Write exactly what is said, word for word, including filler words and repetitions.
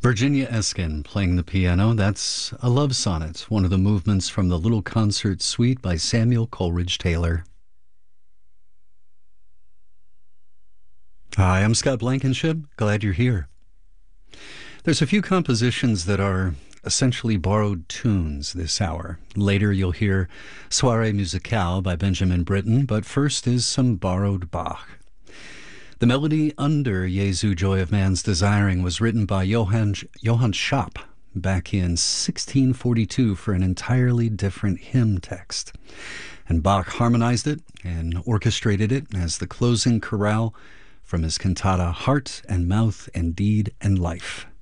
Virginia Eskin playing the piano. That's a love sonnet, one of the movements from the Little Concert Suite by Samuel Coleridge Taylor. Hi, I'm Scott Blankenship. Glad you're here. There's a few compositions that are essentially borrowed tunes this hour. Later you'll hear Soirée Musicale by Benjamin Britten, but first is some borrowed Bach. The melody under Jesu, Joy of Man's Desiring was written by Johann, Johann Schaap back in sixteen forty-two for an entirely different hymn text. And Bach harmonized it and orchestrated it as the closing chorale from his cantata Heart and Mouth and Deed and Life.